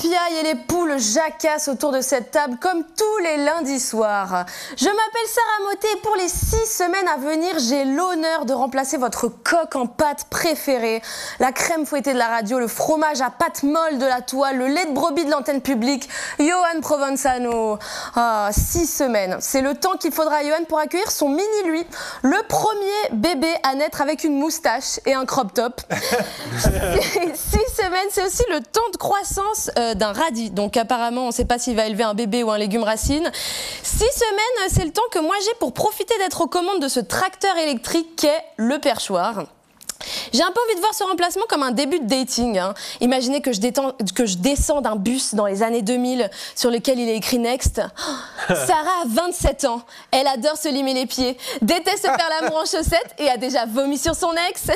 piaillent et les poules jacassent autour de cette table comme tous les lundis soirs. Je m'appelle Sarah Motet et pour les 6 semaines à venir, j'ai l'honneur de remplacer votre coq en pâte préféré. La crème fouettée de la radio, le fromage à pâte molle de la toile, le lait de brebis de l'antenne publique, Yoann Provenzano. 6 semaines, c'est le temps qu'il faudra à Yoann pour accueillir son mini-lui, le premier bébé à naître avec une moustache et un crop top. 6 semaines, c'est aussi le temps de croissance d'un radis. Donc apparemment, on ne sait pas s'il va élever un bébé ou un légume racine. 6 semaines, c'est le temps que moi j'ai pour profiter d'être aux commandes de ce tracteur électrique qu'est le perchoir. J'ai un peu envie de voir ce remplacement comme un début de dating. Imaginez que je descends d'un bus dans les années 2000 sur lequel il est écrit Next. Sarah a 27 ans. Elle adore se limer les pieds, déteste faire l'amour en chaussettes et a déjà vomi sur son ex.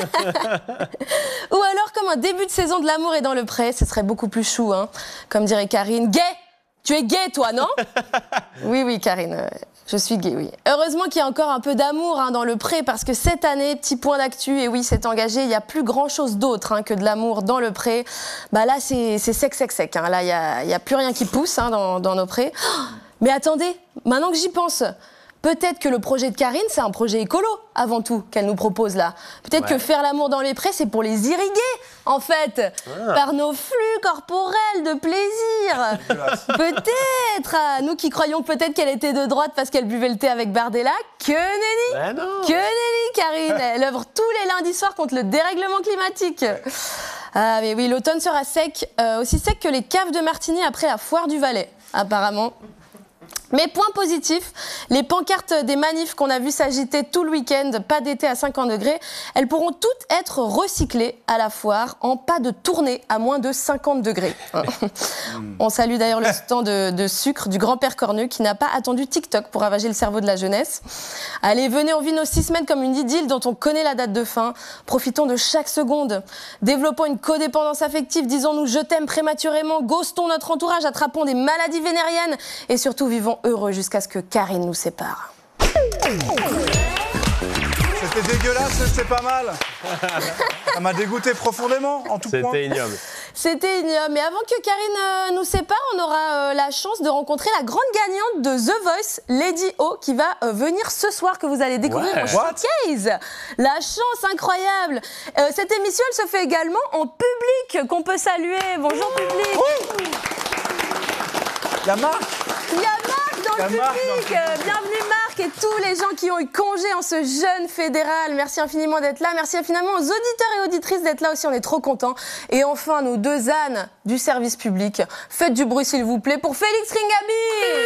Ou alors comme un début de saison de l'amour est dans le pré, ce serait beaucoup plus chou, comme dirait Karine. Gay! Tu es gay, toi, non? Oui, Karine. Je suis gay, oui. Heureusement qu'il y a encore un peu d'amour dans le pré, parce que cette année, petit point d'actu, et oui, c'est engagé, il n'y a plus grand-chose d'autre que de l'amour dans le pré. Bah là, c'est sec. Là, il n'y a plus rien qui pousse dans nos prés. Mais attendez, maintenant que j'y pense, peut-être que le projet de Karine, c'est un projet écolo, avant tout, qu'elle nous propose là. Peut-être que faire l'amour dans les prés, c'est pour les irriguer, en fait, par nos flux corporels de plaisir. Peut-être, nous qui croyons peut-être qu'elle était de droite parce qu'elle buvait le thé avec Bardella, que nenni, Karine. Elle œuvre tous les lundis soirs contre le dérèglement climatique. Ah mais oui, l'automne sera sec, aussi sec que les caves de Martigny après la foire du Valais, apparemment. Mais point positif, les pancartes des manifs qu'on a vu s'agiter tout le week-end, pas d'été à 50 degrés, elles pourront toutes être recyclées à la foire en pas de tournée à moins de 50 degrés. On salue d'ailleurs le stand de sucre du grand-père Cornu qui n'a pas attendu TikTok pour ravager le cerveau de la jeunesse. Allez, venez, on vit nos 6 semaines comme une idylle dont on connaît la date de fin. Profitons de chaque seconde. Développons une codépendance affective, disons-nous je t'aime prématurément, ghostons notre entourage, attrapons des maladies vénériennes et surtout vivons heureux jusqu'à ce que Karine nous sépare. C'était dégueulasse, c'était pas mal. Ça m'a dégoûté profondément, en tout point. C'était ignoble. C'était ignoble. Mais avant que Karine nous sépare, on aura la chance de rencontrer la grande gagnante de The Voice, Lady O, qui va venir ce soir, que vous allez découvrir au showcase. La chance incroyable. Cette émission, elle se fait également en public, qu'on peut saluer. Bonjour public. Il y a Marc. Dans le public. Bienvenue Marc et tous les gens qui ont eu congé en ce jeune fédéral. Merci infiniment d'être là. Merci infiniment aux auditeurs et auditrices d'être là aussi. On est trop contents. Et enfin, nos 2 ânes du service public. Faites du bruit s'il vous plaît pour Félix Ringaby.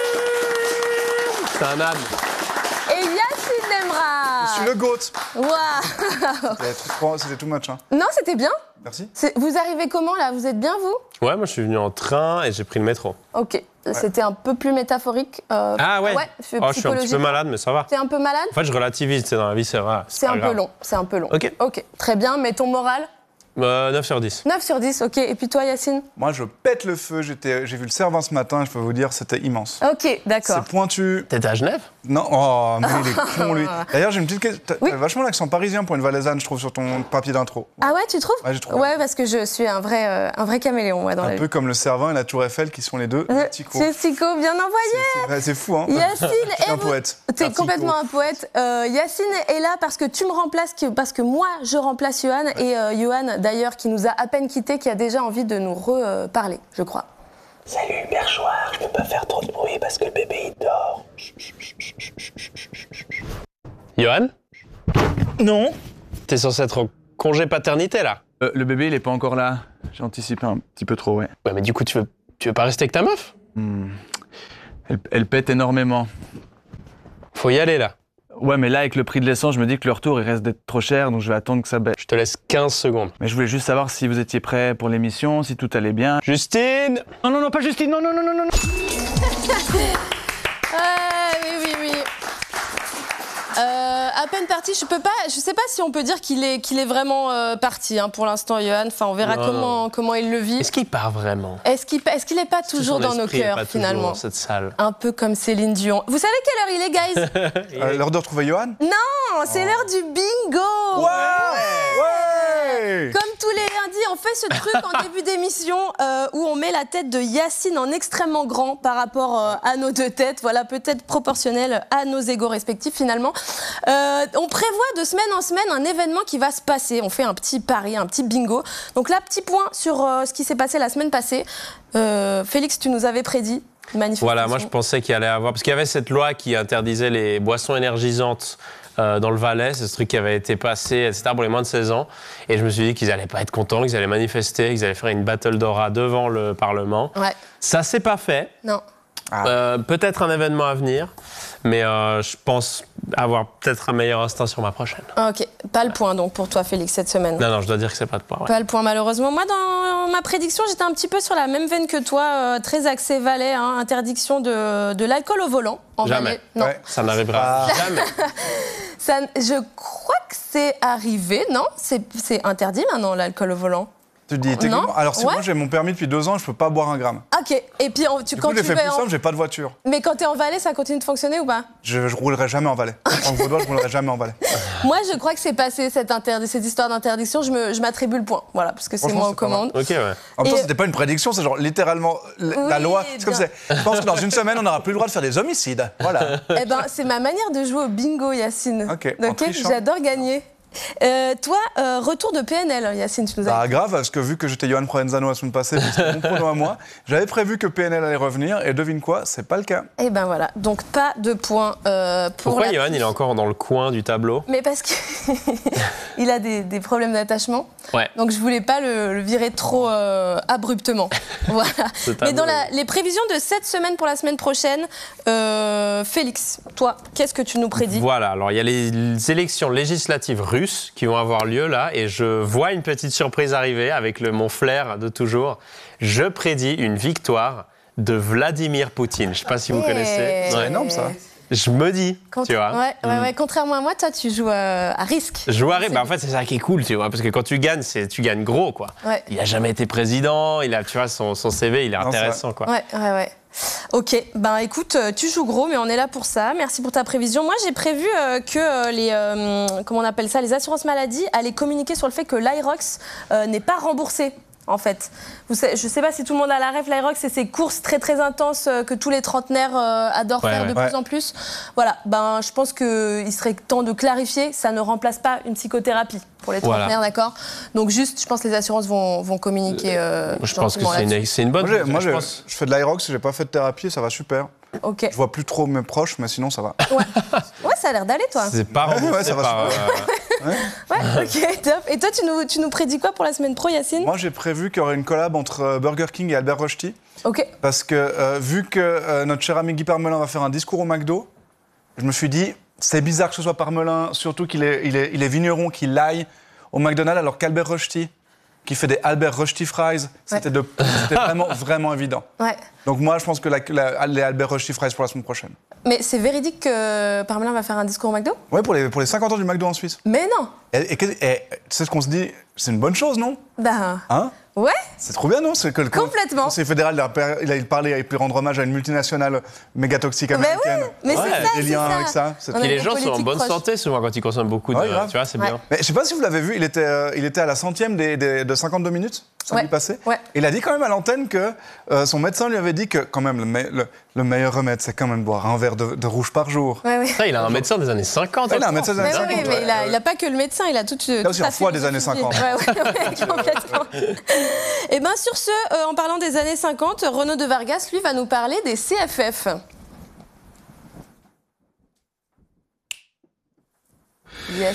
C'est un âne. Et Yacine Lemra. Je suis le GOAT. Waouh. C'était too much. Non, c'était bien. Merci. Vous arrivez comment là? Vous êtes bien vous? Ouais, moi je suis venu en train et j'ai pris le métro. Ok. C'était un peu plus métaphorique. Ah ouais, je suis un petit peu malade, mais ça va. T'es un peu malade? En fait, je relativise, dans la vie, c'est vrai. C'est un peu long, Ok. Ok, très bien, mais ton moral? 9 sur 10. 9 sur 10, ok. Et puis toi, Yacine? Moi, je pète le feu. J'ai vu le Cervin ce matin, je peux vous dire, c'était immense. Ok, d'accord. C'est pointu. T'étais à Genève? Non, oh, mais il est con, lui. D'ailleurs, j'ai une petite question. T'as vachement l'accent parisien pour une valaisanne, je trouve, sur ton papier d'intro. Ah ouais, tu trouves? Ouais, je trouve. Ouais, parce que je suis un vrai caméléon, moi, dans la vie. Un peu comme le Cervin et la Tour Eiffel, qui sont les deux Tico. C'est Tico, bien envoyé. C'est fou, hein. Yacine, je suis un poète. T'es complètement un poète. Yacine est là parce que tu me remplaces, parce que moi, je remplace Yoann. Et Yoann, d'ailleurs, qui nous a à peine quitté, qui a déjà envie de nous reparler, je crois. Salut, perchoir, je peux pas faire trop de bruit parce que le bébé, il dort. Yoann? Non. T'es censé être en congé paternité, là? Le bébé, il est pas encore là. J'ai anticipé un petit peu trop, ouais. Ouais, mais du coup, tu veux pas rester avec ta meuf? Elle pète énormément. Faut y aller, là. Ouais, mais là, avec le prix de l'essence, je me dis que le retour, il reste d'être trop cher, donc je vais attendre que ça baisse. Je te laisse 15 secondes. Mais je voulais juste savoir si vous étiez prêts pour l'émission, si tout allait bien. Justine! Non, pas Justine, non. Oui. À peine parti, je sais pas si on peut dire qu'il est vraiment parti pour l'instant, Yoann. Enfin, on verra comment il le vit. Est-ce qu'il part vraiment? Est-ce qu'il est pas toujours dans nos cœurs, finalement? Dans cette salle. Un peu comme Céline Dion. Vous savez quelle heure il est, guys? L'heure de retrouver Yoann? Non, c'est l'heure du bingo. Ouais. Comme tous les dit, on fait ce truc en début d'émission où on met la tête de Yacine en extrêmement grand par rapport à nos deux têtes. Voilà, peut-être proportionnel à nos égos respectifs finalement. On prévoit de semaine en semaine un événement qui va se passer. On fait un petit pari, un petit bingo. Donc là, petit point sur ce qui s'est passé la semaine passée. Félix, tu nous avais prédit une manifestation. Voilà, moi je pensais qu'il allait avoir... Parce qu'il y avait cette loi qui interdisait les boissons énergisantes dans le Valais, c'est ce truc qui avait été passé, etc., pour les moins de 16 ans. Et je me suis dit qu'ils n'allaient pas être contents, qu'ils allaient manifester, qu'ils allaient faire une battle d'aura devant le Parlement. Ouais. Ça s'est pas fait. Non. Peut-être un événement à venir, mais je pense avoir peut-être un meilleur instinct sur ma prochaine. Ok, pas le point donc pour toi Félix cette semaine. Non, je dois dire que c'est pas de point. Ouais. Pas le point malheureusement. Moi dans ma prédiction j'étais un petit peu sur la même veine que toi, très axé Valais, hein, interdiction de l'alcool au volant. En Jamais. Valais. Non. Ouais. Ça n'arrivera jamais. Je crois que c'est arrivé, non ? C'est interdit maintenant l'alcool au volant. Tu dis techniquement. Non. Alors, si Ouais. moi j'ai mon permis depuis 2 ans, je peux pas boire un gramme. Ok, et puis Du quand coup, j'ai tu fait vas plus simple, j'ai pas de voiture. Mais quand t'es en Valais, ça continue de fonctionner ou pas ? Je roulerai jamais en Valais. En tant que Vaudois, je roulerai jamais en Valais. Moi, je crois que c'est passé cette histoire d'interdiction. Je m'attribue le point, voilà, parce que c'est Franchement, moi aux c'est pas mal. commandes. Ok, ouais. En même temps, Et- c'était pas une prédiction, c'est genre littéralement la Oui, loi. C'est comme bien. c'est. Je pense que dans une semaine, on n'aura plus le droit de faire des homicides. Voilà. Eh ben, c'est ma manière de jouer au bingo, Yacine. Ok, en trichant. J'adore gagner. Toi, retour de PNL, Yacine, tu nous as. Bah, grave, parce que vu que j'étais Johan Provenzano la semaine passée, c'était mon prono à moi, j'avais prévu que PNL allait revenir, et devine quoi, c'est pas le cas. Eh ben voilà, donc pas de points pour Pourquoi la Johan, piste. il est encore dans le coin du tableau? Mais parce qu'il a des problèmes d'attachement. Ouais. Donc je voulais pas le virer trop abruptement. Voilà. Mais dans les prévisions de cette semaine pour la semaine prochaine, Félix, toi, qu'est-ce que tu nous prédis? Voilà, alors il y a les élections législatives russes qui vont avoir lieu là, et je vois une petite surprise arriver avec mon flair de toujours. Je prédis une victoire de Vladimir Poutine. Je sais pas si vous connaissez. C'est énorme, ça. Je me dis, tu vois. Ouais, contrairement à moi, toi, tu joues à risque. Je joue à risque, en fait, c'est ça qui est cool, tu vois, parce que quand tu gagnes, tu gagnes gros, quoi. Ouais. Il a jamais été président, il a, tu vois, son CV, il est intéressant, quoi. Ouais. Ok, ben écoute, tu joues gros, mais on est là pour ça. Merci pour ta prévision. Moi, j'ai prévu que comment on appelle ça, les assurances maladie allaient communiquer sur le fait que l'Irox n'est pas remboursé. En fait, je ne sais pas si tout le monde a la ref, l'Irox, c'est ces courses très très intenses que tous les trentenaires adorent faire de plus en plus. Voilà, ben je pense qu'il serait temps de clarifier, ça ne remplace pas une psychothérapie pour les trentenaires, d'accord ? Donc juste, je pense que les assurances vont communiquer. Je pense que c'est une bonne chose. Moi, je je fais de l'Irox, j'ai pas fait de thérapie, et ça va super. Ok. Je vois plus trop mes proches, mais sinon ça va. Ouais, ça a l'air d'aller, toi. C'est pas remboursé Ouais, ça va par... Ouais, ok, top. Et toi, tu nous prédis quoi pour la semaine pro, Yacine ? Moi, j'ai prévu qu'il y aurait une collab entre Burger King et Albert Rochety. Ok. Parce que vu que notre cher ami Guy Parmelin va faire un discours au McDo, je me suis dit, c'est bizarre que ce soit Parmelin, surtout qu'il est vigneron, qu'il aille au McDonald's, alors qu'Albert Rochety, qui fait des Albert Rochety Fries, c'était vraiment évident. Ouais. Donc moi, je pense que les Albert Rochety Fries pour la semaine prochaine. Mais c'est véridique que Parmelin va faire un discours au McDo ? Ouais, pour les 50 ans du McDo en Suisse. Mais non. Et tu sais ce qu'on se dit, c'est une bonne chose, non ? Bah. Hein ? Ouais. C'est trop bien, non ? C'est que le Complètement. Conseil fédéral, il a parlé, il a pu rendre hommage à une multinationale méga toxique américaine. Mais c'est ça, des c'est liens ça. avec ça. C'est On Et a les des gens sont en politiques bonne proches. santé souvent quand ils consomment beaucoup de... Ouais, grave. tu vois, c'est bien. Mais je sais pas si vous l'avez vu, il était à la 100e de 52 minutes, samedi passé. Ouais. Et il a dit quand même à l'antenne que son médecin lui avait dit que quand même le meilleur remède, c'est quand même boire un verre de rouge par jour. Ouais. Ça, il a un médecin des années 50. Il a un médecin des Mais années 50. mais il a pas que le médecin, il a toute aussi toute sa un foie des philosophie. années 50. Ouais, complètement. Et bien sur ce, en parlant des années 50, Renaud de Vargas, lui, va nous parler des CFF. Yes.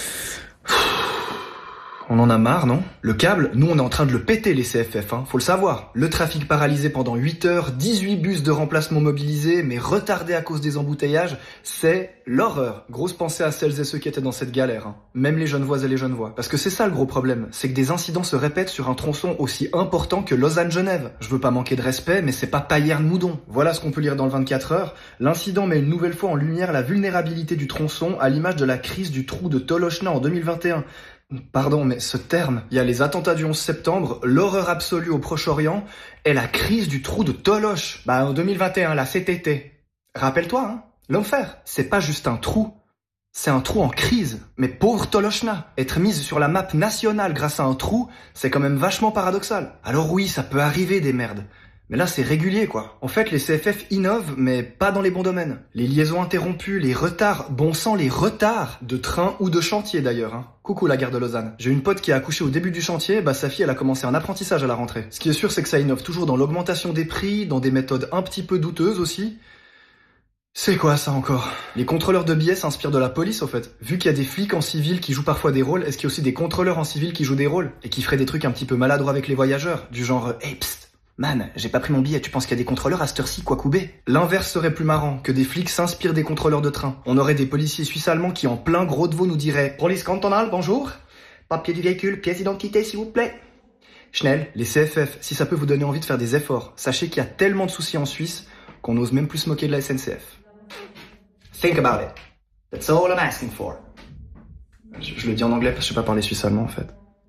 On en a marre, non? Le câble, nous on est en train de le péter les CFF, hein. Faut le savoir. Le trafic paralysé pendant 8 heures, 18 bus de remplacement mobilisés, mais retardés à cause des embouteillages, c'est l'horreur. Grosse pensée à celles et ceux qui étaient dans cette galère, hein. Même les Genevois et les Genevois. Parce que c'est ça le gros problème, c'est que des incidents se répètent sur un tronçon aussi important que Lausanne-Genève. Je veux pas manquer de respect, mais c'est pas Payerne-Moudon. Voilà ce qu'on peut lire dans le 24 heures. L'incident met une nouvelle fois en lumière la vulnérabilité du tronçon à l'image de la crise du trou de Tolochna en 2021. Pardon, mais ce terme, il y a les attentats du 11 septembre, l'horreur absolue au Proche-Orient et la crise du trou de Toloche. Bah, en 2021, là, cet été. Rappelle-toi, hein, l'enfer, c'est pas juste un trou, C'est un trou en crise. Mais pauvre Tolochna, être mise sur la map nationale grâce à un trou, c'est quand même vachement paradoxal. Alors oui, ça peut arriver des merdes. Mais là, c'est régulier, quoi. En fait, les CFF innovent, mais pas dans les bons domaines. Les liaisons interrompues, les retards, bon sang, les retards de train ou de chantier d'ailleurs. Hein. Coucou la gare de Lausanne. J'ai une pote qui a accouché au début du chantier, sa fille, elle a commencé un apprentissage à la rentrée. Ce qui est sûr, c'est que ça innove toujours dans l'augmentation des prix, dans des méthodes un petit peu douteuses aussi. C'est quoi ça encore? Les contrôleurs de billets s'inspirent de la police au fait. Vu qu'il y a des flics en civil qui jouent parfois des rôles, est-ce qu'il y a aussi des contrôleurs en civil qui jouent des rôles? Et qui feraient des trucs un petit peu maladroits avec les voyageurs? Du genre, hey psst, man, j'ai pas pris mon billet, tu penses qu'il y a des contrôleurs à cette heure-ci, quoi coubé? L'inverse serait plus marrant, que des flics s'inspirent des contrôleurs de train. On aurait des policiers suisses-allemands qui en plein gros de veau nous diraient « Police cantonale, bonjour. Papier du véhicule, pièce d'identité s'il vous plaît. » Schnell, les CFF, si ça peut vous donner envie de faire des efforts, sachez qu'il y a tellement de soucis en Suisse qu'on n'ose même plus se moquer de la SNCF. Think about it. That's all I'm asking for. Je le dis en anglais parce que je sais pas parler suisse-allemand en fait.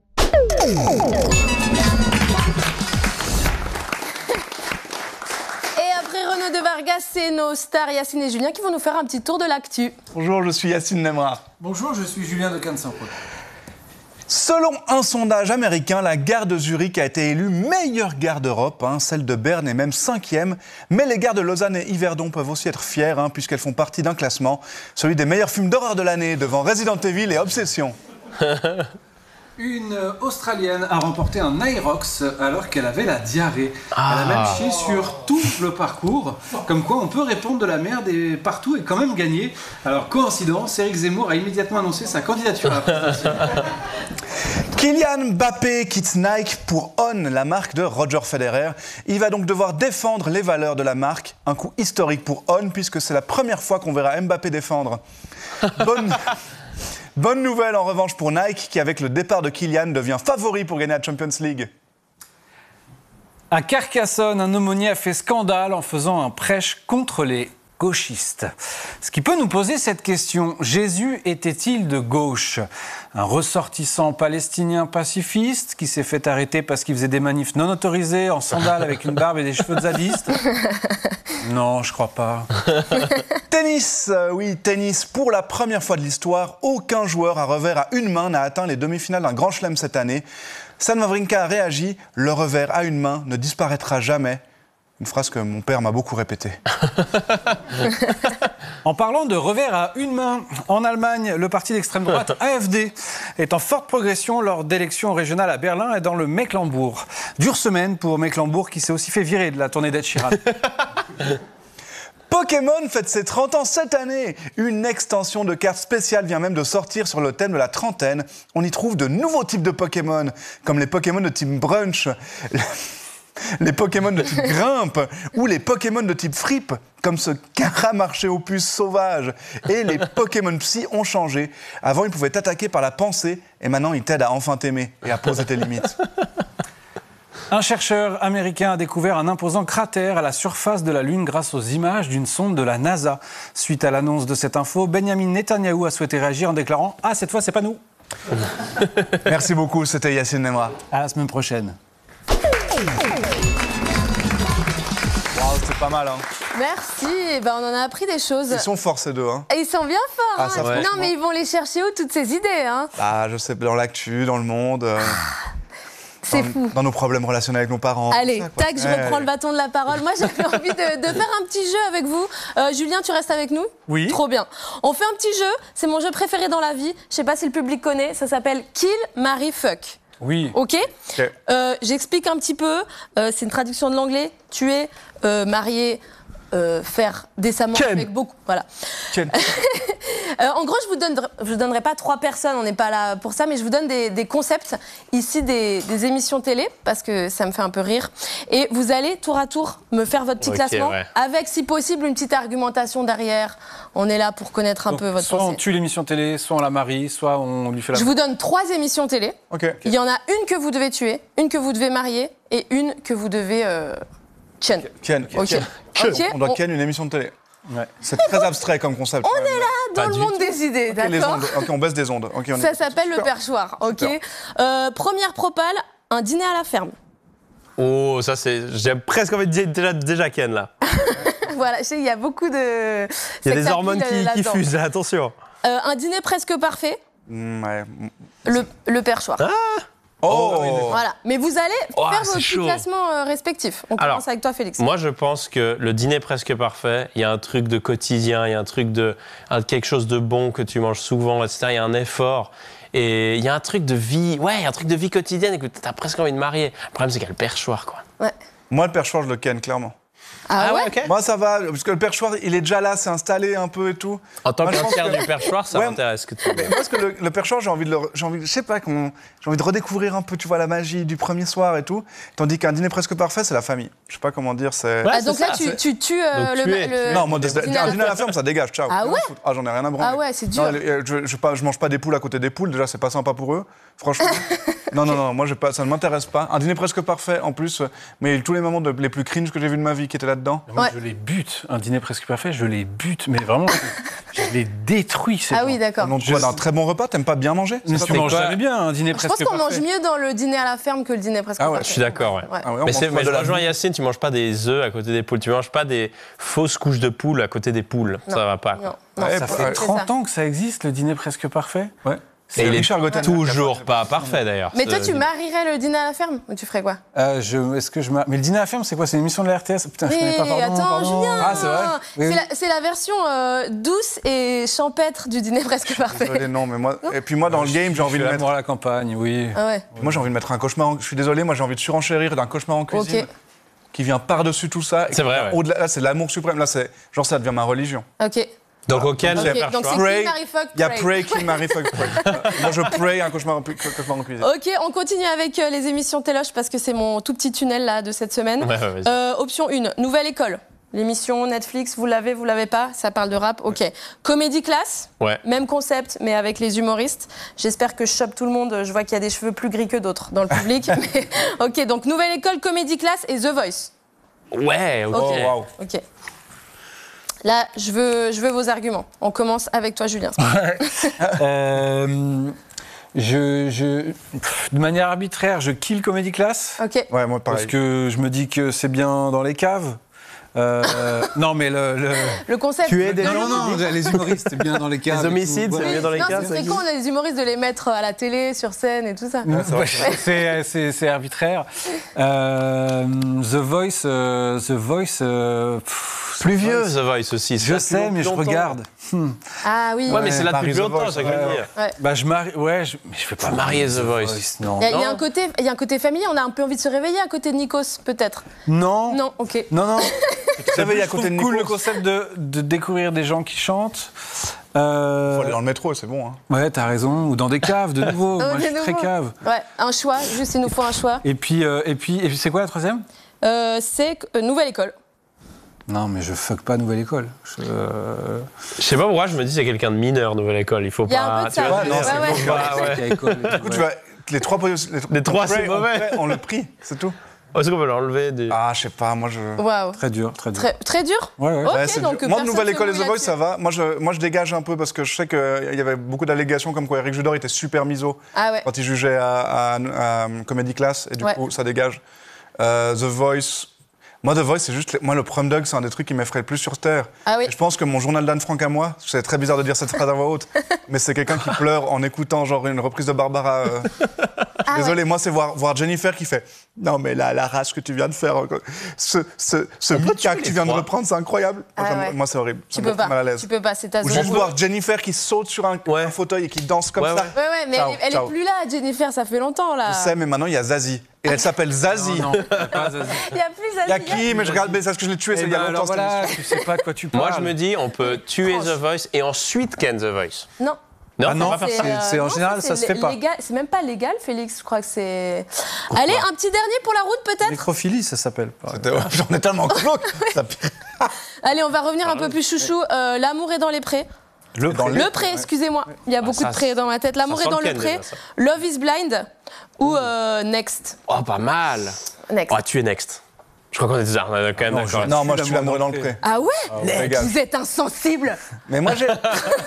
Renaud de Vargas, c'est nos stars Yacine et Julien qui vont nous faire un petit tour de l'actu. Bonjour, je suis Yacine Nemra. Bonjour, je suis Julien de Cannes-Saint-Paul. Selon un sondage américain, la gare de Zurich a été élue meilleure gare d'Europe. Celle de Berne est même 5e. Mais les gares de Lausanne et Yverdon peuvent aussi être fières, puisqu'elles font partie d'un classement, celui des meilleurs films d'horreur de l'année, devant Resident Evil et Obsession. Une Australienne a remporté un Irox alors qu'elle avait la diarrhée. Elle a même chié sur tout le parcours. Comme quoi, on peut répondre de la merde et partout et quand même gagner. Alors, coïncidence, Éric Zemmour a immédiatement annoncé sa candidature à la présidentielle. Kylian Mbappé quitte Nike pour On, la marque de Roger Federer. Il va donc devoir défendre les valeurs de la marque. Un coup historique pour On, puisque c'est la première fois qu'on verra Mbappé défendre. Bonne nouvelle en revanche pour Nike, qui avec le départ de Kylian devient favori pour gagner la Champions League. À Carcassonne, un aumônier a fait scandale en faisant un prêche contre les gauchistes. Ce qui peut nous poser cette question, Jésus était-il de gauche? Un ressortissant palestinien pacifiste qui s'est fait arrêter parce qu'il faisait des manifs non autorisés, en sandales avec une barbe et des cheveux de zadiste? Non, je crois pas. Tennis, oui, tennis. Pour la première fois de l'histoire, aucun joueur à revers à une main n'a atteint les demi-finales d'un Grand Chelem cette année. Stan Wawrinka a réagi, le revers à une main ne disparaîtra jamais. Une phrase que mon père m'a beaucoup répétée. En parlant de revers à une main, en Allemagne, le parti d'extrême droite AfD est en forte progression lors d'élections régionales à Berlin et dans le Mecklembourg. Dure semaine pour Mecklembourg qui s'est aussi fait virer de la tournée d'Ed Sheeran. Pokémon fête ses 30 ans cette année. Une extension de cartes spéciales vient même de sortir sur le thème de la trentaine. On y trouve de nouveaux types de Pokémon, comme les Pokémon de type Brunch, les Pokémon de type Grimpe ou les Pokémon de type Frippe, comme ce Caramarchéopus sauvage. Et les Pokémon Psy ont changé. Avant, ils pouvaient t'attaquer par la pensée, et maintenant, ils t'aident à enfin t'aimer et à poser tes limites. Un chercheur américain a découvert un imposant cratère à la surface de la Lune grâce aux images d'une sonde de la NASA. Suite à l'annonce de cette info, Benjamin Netanyahou a souhaité réagir en déclarant « Ah, cette fois, c'est pas nous !» Merci beaucoup, c'était Yacine Nemra. À la semaine prochaine. Wow, c'était pas mal, Merci, on en a appris des choses. Ils sont forts ces deux, Et ils sont bien forts. ça, Non, mais ils vont les chercher où toutes ces idées, Je sais, dans l'actu, dans le monde. C'est fou. Dans nos problèmes relationnels avec nos parents. Allez, ça, quoi. tac, je reprends le bâton de la parole. Moi, j'avais envie de faire un petit jeu avec vous. Julien, tu restes avec nous? Oui. Trop bien. On fait un petit jeu. C'est mon jeu préféré dans la vie. Je sais pas si le public connaît. Ça s'appelle Kill, Marry, Fuck. Oui. Ok. J'explique un petit peu. C'est une traduction de l'anglais. Tuer, marier, faire décemment avec beaucoup. Voilà. En gros, je vous donnerai pas 3 personnes, on n'est pas là pour ça, mais je vous donne des concepts ici des émissions télé, parce que ça me fait un peu rire. Et vous allez tour à tour me faire votre petit classement, avec si possible une petite argumentation derrière. On est là pour connaître un peu votre soit pensée. on tue l'émission télé, soit on la marie, soit on lui fait la... Je vous donne 3 émissions télé. Il y en a une que vous devez tuer, une que vous devez marier et une que vous devez... Ken. On doit ken une émission de télé. Ouais. C'est très abstrait comme concept. On est là dans le monde des idées, d'accord? On baisse des ondes. Ça s'appelle le perchoir, première propale, un dîner à la ferme. Oh, ça c'est... J'ai presque envie de dire déjà Ken, là. Voilà, je sais, il y a beaucoup de... Il y a des hormones qui fusent, attention. Un dîner presque parfait, Ouais. le perchoir. Oh Voilà. Mais vous allez faire vos c'est petits chaud. classements respectifs. On Alors, commence avec toi, Félix. Moi, je pense que le dîner presque parfait, il y a un truc de quotidien, il y a un truc de quelque chose de bon que tu manges souvent, etc. Il y a un effort. Et il y a un truc de vie, un truc de vie quotidienne que tu as presque envie de marier. Le problème, c'est qu'il y a le perchoir, quoi. Ouais. Moi, le perchoir, je le ken, clairement. Ah ouais, ok. Moi, ça va, parce que le perchoir, il est déjà là, c'est installé un peu et tout. En tant Moi, je qu'un pense tiers que- du perchoir, ça Ouais, m'intéresse que tu Mais moi, parce que le perchoir, j'ai envie, je sais pas, j'ai envie de redécouvrir un peu, tu vois, la magie du premier soir et tout. Tandis qu'un dîner presque parfait, c'est la famille. Je sais pas comment dire, c'est. Ouais. Ah, donc c'est là, ça, tu tues Donc tuer. le. Non, moi, le dîner un dîner à la ferme, ça dégage, ciao. Ah ouais Ah, j'en ai rien à branler. Ah ouais, c'est dur. Non, je mange pas des poules à côté des poules, déjà, c'est pas sympa pour eux, franchement. non, moi, ça ne m'intéresse pas. Un dîner presque parfait, en plus, mais tous les moments les plus cringe que j'ai vu de ma vie qui étaient là-dedans. Moi, Ouais. je les bute. Un dîner presque parfait, je les bute. Mais vraiment, je les détruis. Ces Ah gens. oui, d'accord. Donc, quoi, d'un très bon repas, t'aimes pas bien manger Mais C'est tu ça, manges quoi jamais bien un dîner Je presque pense qu'on mange parfait. mieux dans le dîner à la ferme que le dîner presque Ah ouais, parfait. Je suis d'accord, ouais. Ah ouais, on Mais, mange pas je de la rejoins boue. Yacine, tu manges pas des œufs à côté des poules, tu manges pas des fausses couches de poules à côté des poules. Ça va pas. Quoi. Non, non. Ouais, Ça ouais. fait C'est 30 ça. ans que ça existe, le dîner presque parfait. Ouais. Et il est Richard Gotten. toujours pas parfait d'ailleurs. Mais toi, ce tu dîner. marierais le dîner à la ferme ou tu ferais quoi? Mais le dîner à la ferme, c'est quoi? C'est une émission de la RTS? Putain, je connais pas, pardon. attends, pardon. Julien. Ah, c'est vrai? Oui. C'est la version douce et champêtre du dîner presque parfait. Désolé, non, mais moi. Et puis moi, dans le game, j'ai envie de Je fais mettre. l'amour à la campagne, oui. Ah ouais. Moi, j'ai envie de mettre un cauchemar. Je suis désolé, moi, j'ai envie de surenchérir d'un cauchemar en cuisine Ok. qui vient par-dessus tout ça. et C'est qui vrai, vient ouais. Au-delà, là, c'est l'amour suprême. Là, c'est genre ça devient ma religion. Ok. Donc auquel Ok, le donc perchoir. c'est Pray. qui Marie Fuck Il y a Pray. Pray, King, Marie, Fuck, Pray. Moi, je pray un cauchemar en cuisine. Ok, on continue avec les émissions Téloche parce que c'est mon tout petit tunnel là de cette semaine. Ouais, vas-y. Option 1, Nouvelle École. L'émission Netflix, vous l'avez pas, ça parle de rap, ok. Comédie Class, Ouais. même concept, mais avec les humoristes. J'espère que je chope tout le monde, je vois qu'il y a des cheveux plus gris que d'autres dans le public. Mais, ok, donc Nouvelle École, Comédie Class et The Voice. Ouais, ok. Ok. Oh, waouh. Ok. Là, je veux vos arguments. On commence avec toi, Julien. De manière arbitraire, je kill Comedy Class. Ok. Ouais, moi, Parce pareil. que je me dis que c'est bien dans les caves. Non, mais Le concept. Tu es des Non, non, les humoristes, c'est bien dans les caves. Les homicides, et tout. c'est mieux dans les non, caves. ce serait con, on a des humoristes de les mettre à la télé, sur scène et tout ça. C'est arbitraire. The Voice. Plus vieux, The Voice aussi. Je sais, mais je regarde. Ah oui. Ouais, mais c'est là Paris depuis The longtemps, Voice, ça que je veux ouais. dire. Bah, je marie. Ouais, mais je fais pas marier The Voice. Non. Il y a un côté familier, on a un peu envie de se réveiller à côté de Nikos, peut-être. Non. Non, ok. Non. réveiller à Je côté trouve de cool Nikos. le concept de découvrir des gens qui chantent. Faut aller dans le métro, c'est bon. Hein. Ouais, t'as raison. Ou dans des caves, de nouveau. Oh, Moi, je de suis très nouveau. cave. Ouais, un choix, juste il nous faut un choix. Et puis c'est quoi la troisième? C'est Nouvelle École. Non, mais je fuck pas Nouvelle École. Je sais pas pourquoi, je me dis c'est quelqu'un de mineur, Nouvelle École. Il faut Il y a pas. un peu de tu ça. vois, Ouais, non, ouais, c'est ouais. bon, bah, ouais. Du coup, tu vois, les trois c'est mauvais. On le prie, c'est tout. Est-ce qu'on peut l'enlever des... Ah, je sais pas, moi je. Waouh. Très dur. Très dur. Ouais. Ok, Ouais, c'est donc dur. Moi, personne Nouvelle se École et mouille The Voice, là-dessus. ça va. Moi, je dégage un peu parce que je sais qu'il y avait beaucoup d'allégations comme quoi Eric Judor était super miso Ah ouais. quand il jugeait à Comedy Class, et du Ouais. coup, ça dégage. The Voice. Moi, The Voice, c'est juste. Moi, le prom dog, c'est un des trucs qui m'effraie le plus sur Terre. Ah oui. Et je pense que mon journal d'Anne Frank à moi, c'est très bizarre de dire cette phrase à voix haute, mais c'est quelqu'un qui pleure en écoutant genre une reprise de Barbara. Ah Désolé, moi, c'est voir Jennifer qui fait non, mais la race que tu viens de faire, ce Mika que tu viens de reprendre, c'est incroyable. Ah ouais. Moi, c'est horrible. Tu Ça me peux met pas. mal à l'aise. Tu peux pas, c'est ta Ou zone. juste voir Jennifer qui saute sur un fauteuil et qui danse comme Ouais, ça. ouais. Ouais, mais Ciao, elle ciao. est plus là, Jennifer, ça fait longtemps là. Je sais, mais maintenant, il y a Zazie. Et elle s'appelle Zazie. Non, pas Zazie. Il y a plus Il y a Zazie. qui? Mais je regarde, mais c'est parce que je l'ai tué, c'est Eh il y a ben, longtemps. alors cette voilà, émission. tu sais pas de quoi tu parles. Moi, je me dis, on peut tuer The Voice et ensuite Ken The Voice. Non. Non, Ah non, on va faire ça. c'est en non, général, ça se fait pas. légal. C'est même pas légal, Félix, je crois que c'est. Allez, un petit dernier pour la route peut-être. Nécrophilie, ça s'appelle. J'en ai tellement clos. Allez, on va revenir un peu plus chouchou. L'amour est dans les prés. Le Le pré, excusez-moi. Il y a beaucoup ça, de prés dans ma tête. L'amour ça est sent dans le le Ken, pré. déjà, ça. Love is blind ou Next. Oh, pas mal. Next. On va tuer Next. Je crois qu'on est déjà quand même d'accord. Non, moi, je suis l'amour dans le pré. Ah ouais régale. Vous êtes insensible. Mais moi, j'ai.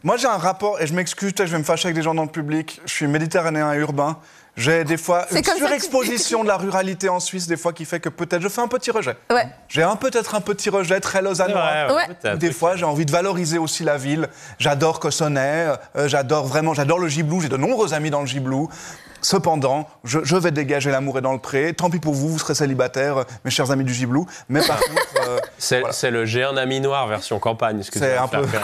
Moi, j'ai un rapport, et je m'excuse, peut-être je vais me fâcher avec des gens dans le public. Je suis méditerranéen et urbain. J'ai des fois une surexposition de la ruralité en Suisse, des fois, qui fait que peut-être je fais un petit rejet. Ouais. J'ai peut-être un petit rejet très lausannois. Ouais. Des fois, j'ai envie de valoriser aussi la ville. J'adore Cossonay, j'adore le Gibelou. J'ai de nombreux amis dans le Gibelou. Cependant, je vais dégager l'amour est dans le pré. Tant pis pour vous, vous serez célibataires, mes chers amis du Gibelou. Mais par contre... C'est le J'ai un ami noir version campagne. Ce que c'est tu vas un peu...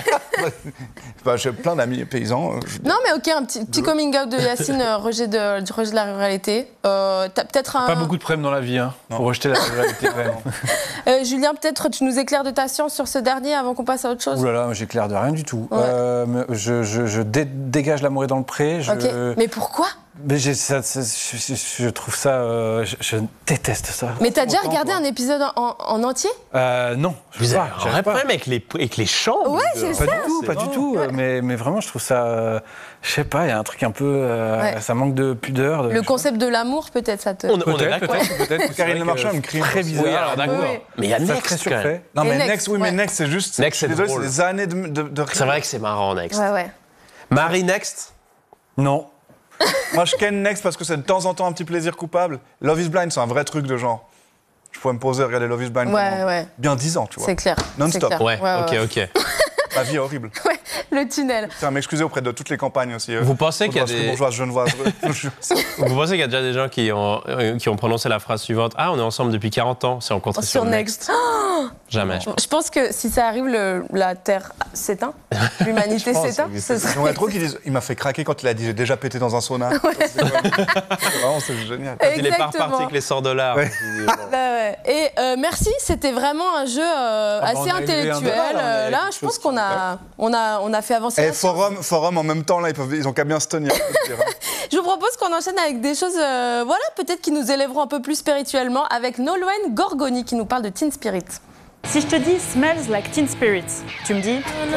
faire. J'ai plein d'amis paysans. Non, mais ok, un petit coming out de Yacine, rejet de la ruralité. T'as peut-être un... Pas beaucoup de problèmes dans la vie, hein, pour rejeter la ruralité, vraiment. Julien, peut-être tu nous éclaires de ta science sur ce dernier avant qu'on passe à autre chose. Ouh là là, j'éclaire de rien du tout. Ouais. Je dégage l'amour est dans le pré. Ok, mais pourquoi? Mais je trouve ça... je déteste ça. Mais t'as déjà regardé un épisode en entier? Non, je sais pas. Vous avez un vrai problème avec les chants. Ouais, c'est ça. Pas du tout. Mais vraiment, je trouve ça... je sais pas, il y a un truc un peu... ça manque de pudeur. Le concept de l'amour, peut-être, ça te... On est d'accord. Peut-être. Karine Le Marchand me crie. Très bizarre. Oui, alors d'accord. Oui. Mais il y a Ça Next, très quand même. surfait. Non, mais Et Next, oui, mais Next, c'est juste... Next, c'est désolé, drôle. c'est des années de C'est vrai que c'est marrant, Next. Ouais. Marie, Next. Non. Moi, je ken Next parce que c'est de temps en temps un petit plaisir coupable. Love is Blind, c'est un vrai truc de genre. Je pourrais me poser, regarder Love is Blind pendant bien 10 ans, tu vois. C'est clair. Non-stop. C'est Ouais, clair. ok. Ma vie est horrible. Ouais, le tunnel. Je tiens à m'excuser auprès de toutes les campagnes aussi. Vous pensez qu'il y a des... bourgeoises, genevoises. Vous pensez qu'il y a déjà des gens qui ont prononcé la phrase suivante: ah, on est ensemble depuis 40 ans, c'est rencontré sur Next. Jamais. Je pense que si ça arrive, la Terre s'éteint, l'humanité s'éteint. J'aimerais trop qu'ils disent. Il m'a fait craquer quand il a dit j'ai déjà pété dans un sauna. C'est génial. Il est pas reparti avec les 100 $. Ouais. Ouais. Et merci, c'était vraiment un jeu assez on a élevé un intellectuel. débat, là, Là, je pense qu'on a fait avancer. Et la science. forum en même temps, là, ils ont qu'à bien se tenir. Je vous propose qu'on enchaîne avec des choses, peut-être qui nous élèveront un peu plus spirituellement, avec Nolwenn Gorgoni qui nous parle de Teen Spirit. Si je te dis Smells Like Teen Spirit, tu me dis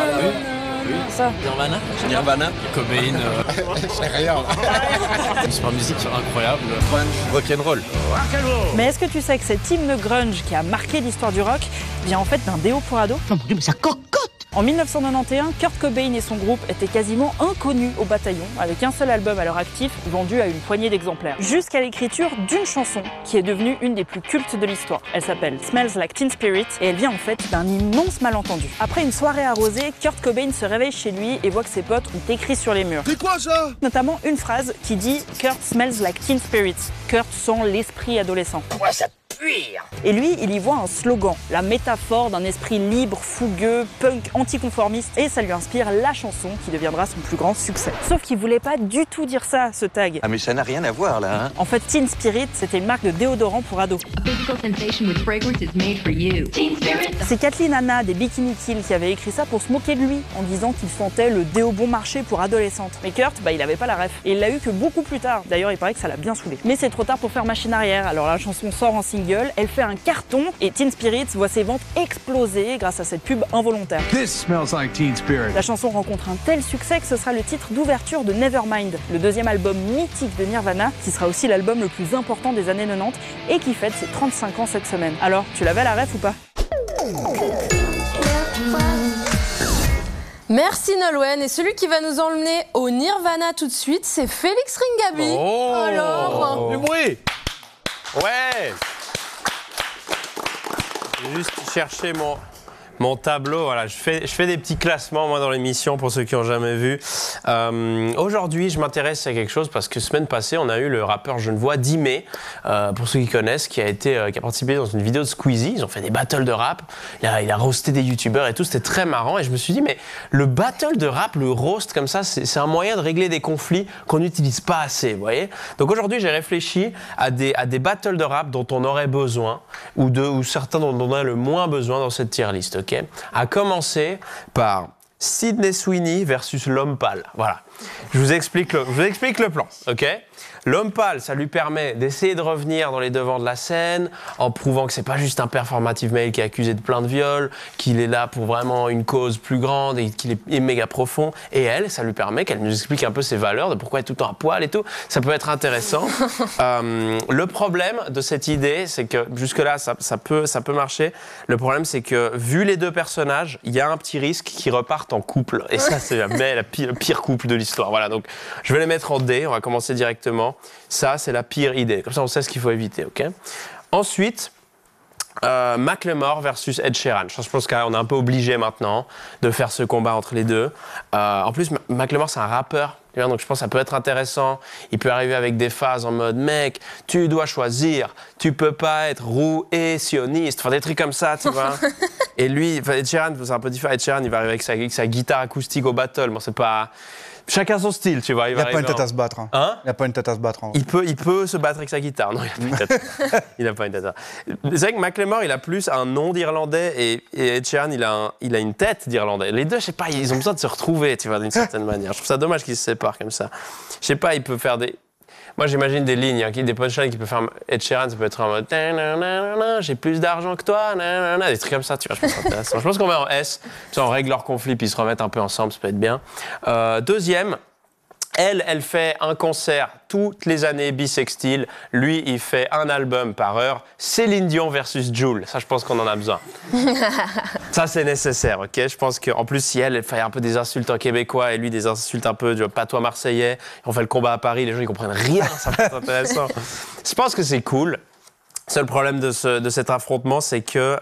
ça. Nirvana. Cobain. C'est rien. Super musique incroyable. Rock'n'roll. Mais est-ce que tu sais que cet hymne grunge qui a marqué l'histoire du rock vient en fait d'un déo pour ado? Non, mon Dieu, mais ça cocotte! En 1991, Kurt Cobain et son groupe étaient quasiment inconnus au bataillon, avec un seul album à leur actif, vendu à une poignée d'exemplaires. Jusqu'à l'écriture d'une chanson qui est devenue une des plus cultes de l'histoire. Elle s'appelle Smells Like Teen Spirit et elle vient en fait d'un immense malentendu. Après une soirée arrosée, Kurt Cobain se réveille chez lui et voit que ses potes ont écrit sur les murs. C'est quoi ça? Notamment une phrase qui dit « Kurt smells like teen spirit ». Kurt sent l'esprit adolescent. Ouais, ça pue! Et lui, il y voit un slogan, la métaphore d'un esprit libre, fougueux, punk, anticonformiste, et ça lui inspire la chanson qui deviendra son plus grand succès. Sauf qu'il voulait pas du tout dire ça, ce tag. Ah mais ça n'a rien à voir là, hein. En fait, Teen Spirit, c'était une marque de déodorant pour ados. C'est Kathleen Hanna des Bikini Kill qui avait écrit ça pour se moquer de lui, en disant qu'il sentait le déo bon marché pour adolescentes. Mais Kurt, il avait pas la ref. Et il l'a eu que beaucoup plus tard. D'ailleurs, il paraît que ça l'a bien saoulé. Mais c'est trop tard pour faire machine arrière. Alors la chanson sort en single, elle fait un carton et Teen Spirit voit ses ventes exploser grâce à cette pub involontaire. This smells like Teen Spirit. La chanson rencontre un tel succès que ce sera le titre d'ouverture de Nevermind, le deuxième album mythique de Nirvana, qui sera aussi l'album le plus important des années 90 et qui fête ses 35 ans cette semaine. Alors, tu l'avais la ref ou pas? Merci Nolwenn. Et celui qui va nous emmener au Nirvana tout de suite, c'est Félix Ringaby. Alors Du bruit. Ouais. J'ai juste cherché mon tableau. Voilà, je fais des petits classements moi dans l'émission pour ceux qui n'ont jamais vu. Aujourd'hui, je m'intéresse à quelque chose parce que semaine passée, on a eu le rappeur genevois Dimé, pour ceux qui connaissent, qui a participé dans une vidéo de Squeezie. Ils ont fait des battles de rap. Il a roasté des youtubeurs et tout. C'était très marrant. Et je me suis dit, mais le battle de rap, le roast comme ça, c'est un moyen de régler des conflits qu'on n'utilise pas assez. Vous voyez. Donc aujourd'hui, j'ai réfléchi à des battles de rap dont on aurait besoin ou certains dont on a le moins besoin dans cette tier list. Okay. À commencer par Sydney Sweeney versus l'homme pâle. Voilà. Je vous explique le plan. Ok. L'homme pâle, ça lui permet d'essayer de revenir dans les devants de la scène en prouvant que c'est pas juste un performative male qui est accusé de plein de viols, qu'il est là pour vraiment une cause plus grande et qu'il est méga profond. Et elle, ça lui permet qu'elle nous explique un peu ses valeurs, de pourquoi elle est tout le temps à poil et tout. Ça peut être intéressant. Le problème de cette idée, c'est que jusque-là, ça peut marcher. Le problème, c'est que vu les deux personnages, il y a un petit risque qui repart partent en couple. Et ça, c'est le pire couple de l'histoire. Voilà, donc je vais les mettre en D. On va commencer directement. Ça, c'est la pire idée. Comme ça, on sait ce qu'il faut éviter, ok ? Ensuite, Macklemore versus Ed Sheeran. Je pense qu'on est un peu obligé maintenant de faire ce combat entre les deux. En plus, Macklemore, c'est un rappeur. Donc je pense que ça peut être intéressant. Il peut arriver avec des phases en mode « Mec, tu dois choisir. Tu peux pas être roux et sioniste. » Enfin, des trucs comme ça, tu vois. Et lui, Ed Sheeran, c'est un peu différent. Ed Sheeran, il va arriver avec sa guitare acoustique au battle. Bon, c'est pas... Chacun son style, tu vois. Il n'a pas une tête à se battre. Hein ? Il n'a pas une tête à se battre. Il peut se battre avec sa guitare. Non, il n'a pas une tête. Il n'a pas une tête. C'est vrai que Macklemore, il a plus un nom d'Irlandais et Ed Sheeran, il a une tête d'Irlandais. Les deux, je sais pas, ils ont besoin de se retrouver, tu vois, d'une certaine manière. Je trouve ça dommage qu'ils se séparent comme ça. Je sais pas, il peut faire des... Moi, j'imagine des lignes, des punchlines qu'il peut faire Ed Sheeran, ça peut être en mode « J'ai plus d'argent que toi, des trucs comme ça, tu vois, je pense que c'est intéressant. Je pense qu'on met en S, on règle leur conflit, puis ils se remettent un peu ensemble, ça peut être bien. Deuxième, elle fait un concert toutes les années bisextile. Lui, il fait un album par heure. Céline Dion versus Jul. Ça, je pense qu'on en a besoin. Ça, c'est nécessaire, ok ? Je pense qu'en plus, si elle fait un peu des insultes en québécois et lui des insultes un peu du patois marseillais, on fait le combat à Paris, les gens, ils comprennent rien. Ça peut être intéressant. Je pense que c'est cool. Le seul problème de cet affrontement, c'est que...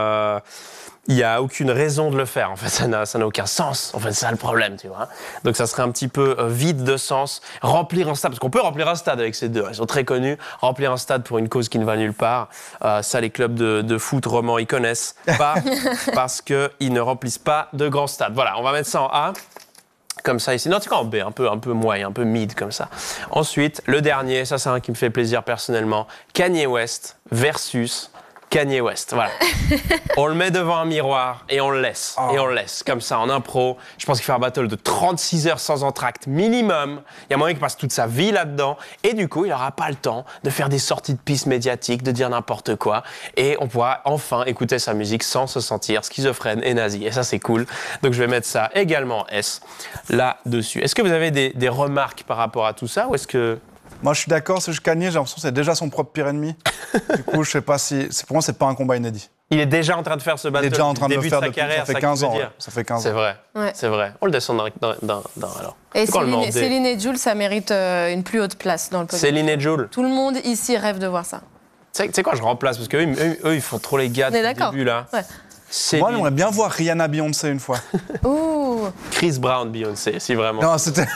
il n'y a aucune raison de le faire. En fait, ça n'a aucun sens. En fait, c'est ça le problème, tu vois. Donc, ça serait un petit peu vide de sens. Remplir un stade, parce qu'on peut remplir un stade avec ces deux. Ils sont très connus. Remplir un stade pour une cause qui ne va nulle part. Ça, les clubs de foot romans, ils connaissent pas parce qu'ils ne remplissent pas de grands stades. Voilà, on va mettre ça en A. Comme ça ici. Non, tu vois, en B, un peu moyen, un peu mid comme ça. Ensuite, le dernier, ça c'est un qui me fait plaisir personnellement. Kanye West versus Kanye West, voilà. On le met devant un miroir et on le laisse. Et on le laisse, comme ça, en impro. Je pense qu'il fait un battle de 36 heures sans entracte minimum. Il y a moyen qu'il passe toute sa vie là-dedans. Et du coup, il n'aura pas le temps de faire des sorties de piste médiatiques, de dire n'importe quoi. Et on pourra enfin écouter sa musique sans se sentir schizophrène et nazi. Et ça, c'est cool. Donc, je vais mettre ça également en S, là-dessus. Est-ce que vous avez des remarques par rapport à tout ça ou est-ce que... Moi, je suis d'accord, c'est Kanye, j'ai l'impression que c'est déjà son propre pire ennemi. Du coup, je sais pas si... Pour moi, c'est pas un combat inédit. Il est déjà en train de faire ce battle. Il est déjà en train de le faire depuis sa carrière, ça fait 15 ans. Ouais. Ça fait 15 ans. C'est vrai, Ouais. c'est vrai. On le descend dans alors. Et Céline et Jul, ça mérite une plus haute place dans le podcast. Céline et Jul. Tout le monde ici rêve de voir ça. Tu sais quoi, je remplace, parce qu'eux, ils font trop les gars depuis le début, là. Ouais. Moi, j'aimerais bien voir Rihanna Beyoncé une fois. Ouh. Chris Brown Beyoncé, si vraiment. Non, c'était...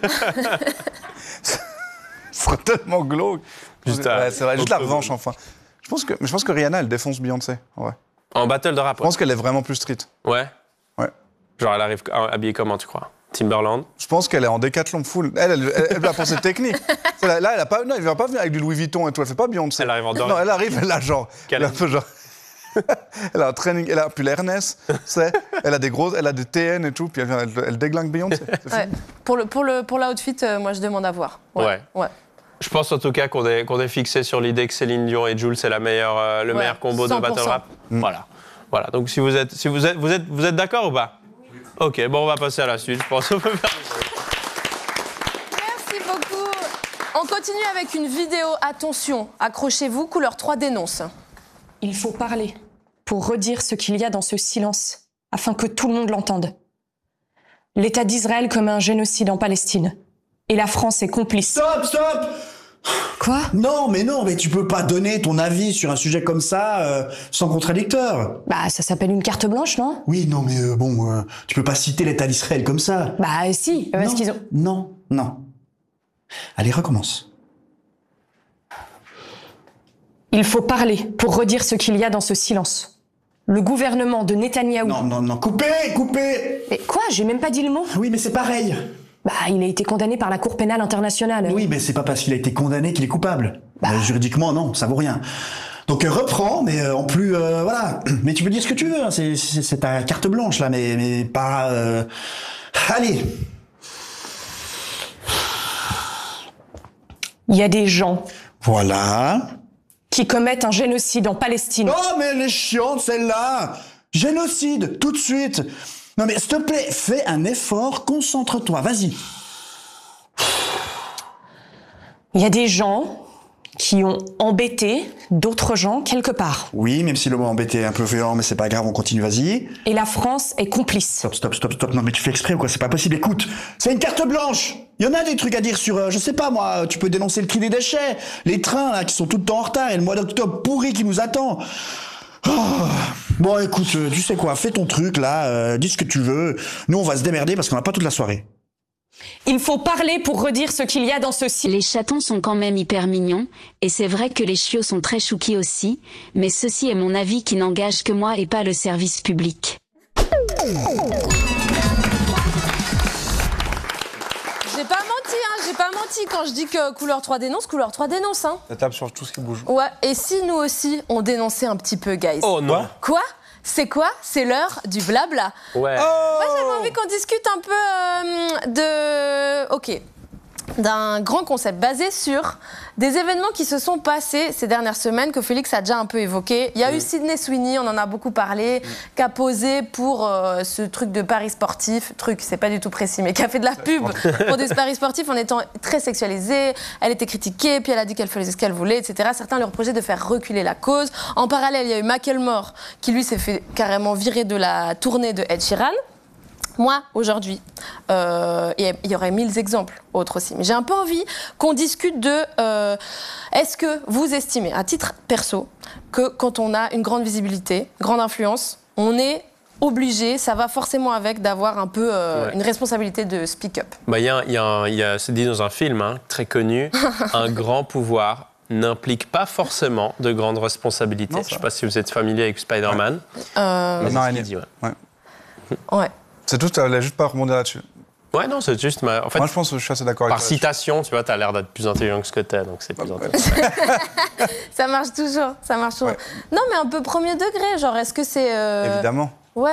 Ce serait tellement glauque. Juste c'est vrai, juste la revanche, enfin. Je pense que Rihanna, elle défonce Beyoncé, en vrai. En battle de rap. Je pense qu'elle est vraiment plus street. Ouais. Ouais. Genre, elle arrive habillée comment, tu crois? Timberland? Je pense qu'elle est en décathlon full. Elle va pour ses techniques. Là, elle va pas venir avec du Louis Vuitton et tout. Elle fait pas Beyoncé. Elle arrive en doré. Non, elle arrive, elle a genre... Elle a un peu genre... Elle a un training, elle a puis l'Ernest, elle a des grosses, elle a des TN et tout, puis elle déglingue Beyoncé. Ouais. Pour l'outfit, moi je demande à voir. Ouais. Je pense en tout cas qu'on est fixé sur l'idée que Céline Dion et Jul c'est le meilleur combo 100%. De battle rap. Voilà. Donc si vous êtes d'accord ou pas? Oui. Ok, bon on va passer à la suite. Je pense qu'on peut faire. Merci beaucoup. On continue avec une vidéo. Attention, accrochez-vous. Couleur 3 dénonce. Il faut parler pour redire ce qu'il y a dans ce silence, afin que tout le monde l'entende. L'État d'Israël commet un génocide en Palestine. Et la France est complice. Stop! Quoi ? Non, mais tu peux pas donner ton avis sur un sujet comme ça sans contradicteur. Bah, ça s'appelle une carte blanche, non ? Oui, non, mais tu peux pas citer l'État d'Israël comme ça. Bah, si, parce qu'ils ont... Non. Allez, recommence. Il faut parler pour redire ce qu'il y a dans ce silence. Le gouvernement de Netanyahou... Non, coupez! Mais quoi ? J'ai même pas dit le mot. Oui, mais c'est pareil. Bah, il a été condamné par la Cour pénale internationale. Oui, mais c'est pas parce qu'il a été condamné qu'il est coupable. Juridiquement, non, ça vaut rien. Donc reprends, mais en plus, voilà. Mais tu peux dire ce que tu veux, hein. C'est ta carte blanche, là, mais pas... Allez. Il y a des gens... Voilà... qui commettent un génocide en Palestine. Oh, mais elle est chiante, celle-là! Génocide, tout de suite! Non, mais s'il te plaît, fais un effort, concentre-toi, vas-y. Il y a des gens qui ont embêté d'autres gens quelque part. Oui, même si le mot embêté est un peu violent, mais c'est pas grave, on continue, vas-y. Et la France est complice. Stop. Non, mais tu fais exprès ou quoi? C'est pas possible. Écoute, c'est une carte blanche. Il y en a des trucs à dire sur, je sais pas moi, tu peux dénoncer le tri des déchets, les trains là qui sont tout le temps en retard et le mois d'octobre pourri qui nous attend. Oh. Bon, écoute, tu sais quoi, fais ton truc là, dis ce que tu veux. Nous, on va se démerder parce qu'on n'a pas toute la soirée. Il faut parler pour redire ce qu'il y a dans ce site. Les chatons sont quand même hyper mignons, et c'est vrai que les chiots sont très chouquis aussi, mais ceci est mon avis qui n'engage que moi et pas le service public. J'ai pas menti quand je dis que Couleur 3 dénonce, Couleur 3 dénonce. Hein. Ça tape sur tout ce qui bouge. Ouais, et si nous aussi, on dénonçait un petit peu, guys? Oh non. Quoi? C'est quoi? C'est l'heure du blabla. Ouais. Moi, j'avais envie qu'on discute un peu d'un grand concept basé sur des événements qui se sont passés ces dernières semaines, que Félix a déjà un peu évoqué. Il y a eu Sydney Sweeney, on en a beaucoup parlé, qui a posé pour ce truc de paris sportifs, c'est pas du tout précis, mais qui a fait de la pub pour des paris sportifs en étant très sexualisée. Elle était critiquée, puis elle a dit qu'elle faisait ce qu'elle voulait, etc. Certains lui reprochaient de faire reculer la cause. En parallèle, il y a eu Macklemore, qui lui s'est fait carrément virer de la tournée de Ed Sheeran. Moi, aujourd'hui, il y aurait 1000 exemples autres aussi, mais j'ai un peu envie qu'on discute de est-ce que vous estimez, à titre perso, que quand on a une grande visibilité, grande influence, on est obligé, ça va forcément avec, d'avoir un peu une responsabilité de speak-up. Bah, c'est dit dans un film très connu, un grand pouvoir n'implique pas forcément de grandes responsabilités. Je ne sais pas si vous êtes familier avec Spider-Man. Mais c'est ce qu'il dit, ouais. C'est tout, tu n'allais juste pas rebondir là-dessus. Ouais, non, c'est juste. En fait, moi, je pense que je suis assez d'accord avec toi. Par citation, tu vois, tu as l'air d'être plus intelligent que ce que tu es, donc c'est plus intéressant. Ça marche toujours. Ouais. Non, mais un peu premier degré, genre, est-ce que c'est. Évidemment. Ouais.